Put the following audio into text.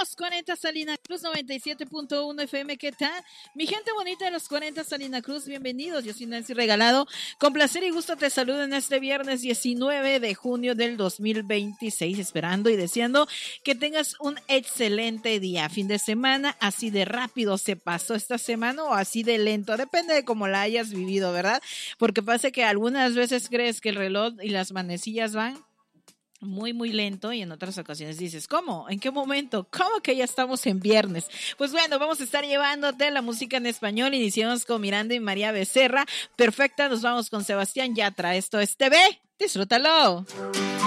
los 40 Salina Cruz 97.1 FM. ¿Qué tal? Mi gente bonita de los 40 Salina Cruz, bienvenidos. Yo soy Nancy Regalado. Con placer y gusto te saludo en este viernes 19 de junio del 2026, esperando y deseando que tengas un excelente día. Fin de semana, así de rápido se pasó esta semana o así de lento, depende de cómo la hayas vivido, ¿verdad? Porque pasa que algunas veces crees que el reloj y las manecillas van muy, muy lento y en otras ocasiones dices, ¿cómo? ¿En qué momento? ¿Cómo que ya estamos en viernes? Pues bueno, vamos a estar llevándote la música en español. Iniciamos con Miranda y María Becerra. Perfecta, nos vamos con Sebastián Yatra. Esto es TV. Disfrútalo.